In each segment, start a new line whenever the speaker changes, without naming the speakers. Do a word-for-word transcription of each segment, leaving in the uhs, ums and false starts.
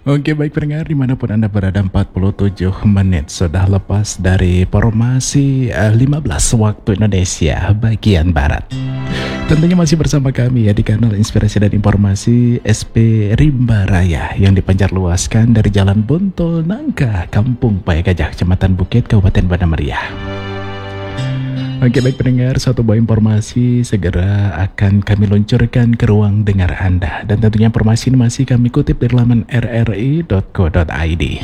Oke, baik pendengar dimanapun Anda berada, empat puluh tujuh menit sudah lepas dari formasi eh, lima belas waktu Indonesia bagian Barat. Tentunya masih bersama kami ya di kanal Inspirasi dan Informasi S P Rimba Raya yang dipancar luaskan dari Jalan Bontol Nangka, Kampung Payagajah, Kecamatan Bukit, Kabupaten Banda Meriah. Oke, baik pendengar, suatu buah informasi segera akan kami luncurkan ke ruang dengar Anda. Dan tentunya informasi ini masih kami kutip dari laman r r i dot co dot i d.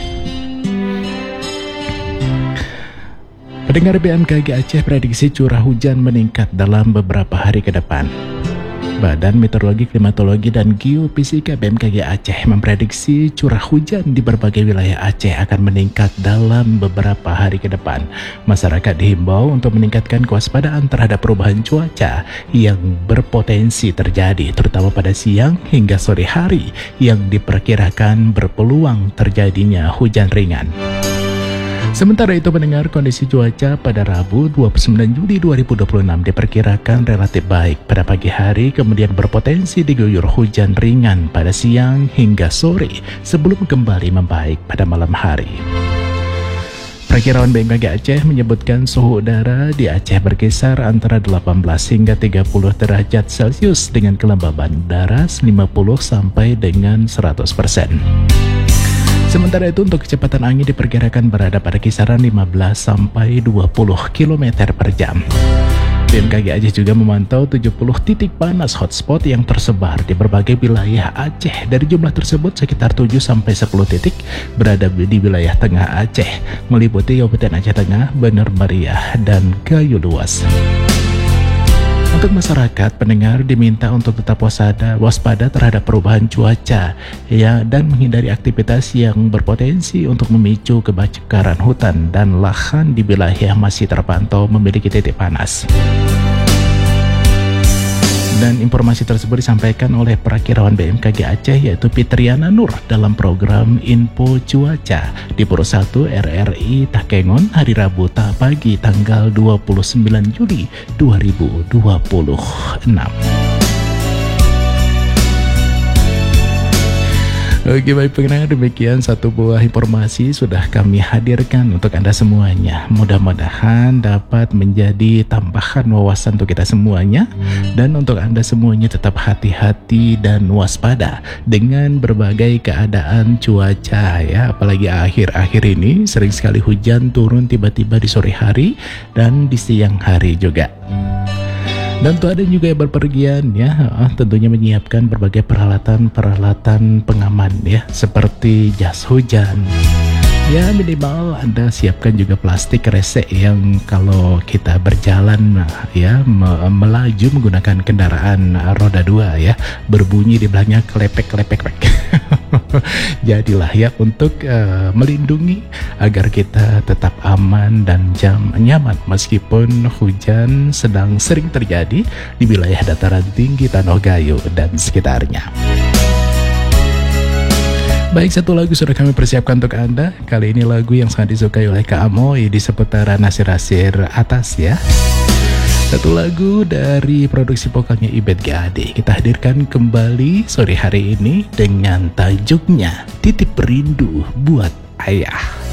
Pendengar, B M K G Aceh prediksi curah hujan meningkat dalam beberapa hari ke depan. Badan Meteorologi, Klimatologi, dan Geofisika B M K G Aceh memprediksi curah hujan di berbagai wilayah Aceh akan meningkat dalam beberapa hari ke depan. Masyarakat dihimbau untuk meningkatkan kewaspadaan terhadap perubahan cuaca yang berpotensi terjadi, terutama pada siang hingga sore hari yang diperkirakan berpeluang terjadinya hujan ringan. Sementara itu pendengar, kondisi cuaca pada Rabu dua puluh sembilan Juli dua ribu dua puluh enam diperkirakan relatif baik pada pagi hari, kemudian berpotensi diguyur hujan ringan pada siang hingga sore sebelum kembali membaik pada malam hari. Perakiraan B M K G Aceh menyebutkan suhu udara di Aceh berkisar antara delapan belas hingga tiga puluh derajat Celcius dengan kelembaban udara lima puluh sampai dengan seratus persen. Sementara itu untuk kecepatan angin diperkirakan berada pada kisaran lima belas sampai dua puluh kilometer per jam. B M K G Aceh juga memantau tujuh puluh titik panas hotspot yang tersebar di berbagai wilayah Aceh. Dari jumlah tersebut sekitar tujuh sampai sepuluh titik berada di wilayah tengah Aceh, meliputi Kabupaten Aceh Tengah, Banda Meriah, dan Gayo Luas. Untuk masyarakat pendengar diminta untuk tetap waspada, waspada terhadap perubahan cuaca ya, dan menghindari aktivitas yang berpotensi untuk memicu kebakaran hutan dan lahan di wilayah yang masih terpantau memiliki titik panas. Dan informasi tersebut disampaikan oleh perakirawan B M K G Aceh yaitu Fitriana Nur dalam program Info Cuaca di Puro satu R R I Takengon hari Rabu pagi tanggal dua puluh sembilan Juli dua ribu dua puluh enam. Oke, baik pendengar, demikian satu buah informasi sudah kami hadirkan untuk Anda semuanya. Mudah-mudahan dapat menjadi tambahan wawasan untuk kita semuanya, dan untuk Anda semuanya tetap hati-hati dan waspada dengan berbagai keadaan cuaca ya. Apalagi akhir-akhir ini sering sekali hujan turun tiba-tiba di sore hari dan di siang hari juga. Dan tuh ada juga yang berpergian ya, tentunya menyiapkan berbagai peralatan-peralatan pengaman ya, seperti jas hujan. Ya minimal Anda siapkan juga plastik resek yang kalau kita berjalan ya me melaju menggunakan kendaraan roda dua ya, berbunyi di belakangnya klepek-klepek. Jadilah ya untuk uh, melindungi agar kita tetap aman dan jam nyaman meskipun hujan sedang sering terjadi di wilayah dataran tinggi Tanah Gayo dan sekitarnya. Baik, satu lagu sudah kami persiapkan untuk Anda. Kali ini lagu yang sangat disukai oleh Kak Amoy di seputaran Nasir-Nasir atas ya. Satu lagu dari produksi vokalnya Ibet G A D. Kita hadirkan kembali sore hari ini dengan tajuknya Titip Rindu Buat Ayah.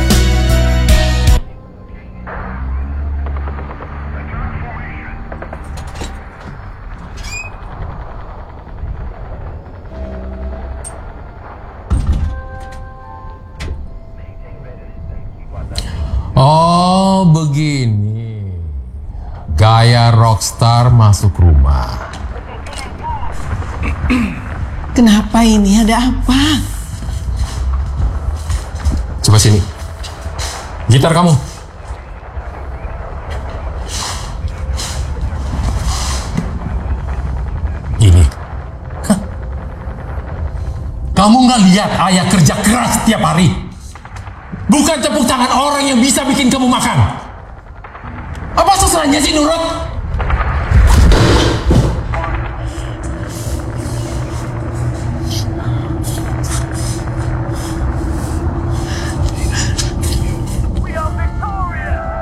Oh begini, gaya rockstar masuk rumah.
Kenapa ini? Ada apa?
Coba sini, gitar kamu. Ini. Hah? Kamu nggak lihat ayah kerja keras setiap hari? Bukan tepuk tangan orang yang bisa bikin kamu makan. Apa susahnya sih nurut?